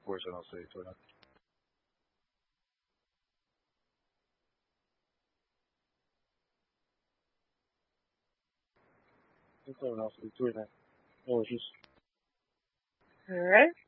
Forse não sei, estou olhando. Então, não, leitura, né? Hoje isso. É?